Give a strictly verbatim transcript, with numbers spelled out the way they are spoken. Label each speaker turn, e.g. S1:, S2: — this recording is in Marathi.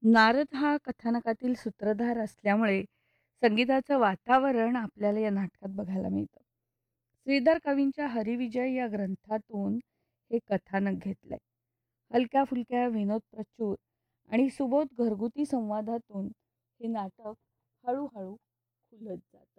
S1: नारद हा कथानकातील सूत्रधार असल्यामुळे संगीताचं वातावरण आपल्याला या नाटकात बघायला मिळतं. श्रीधर कवींच्या हरिविजय या ग्रंथातून हे कथानक घेतलंय. हलक्या-फुलक्या, विनोदप्रचूर आणि सुबोध घरगुती संवादातून हे नाटक हळू-हळू खुलत जातं.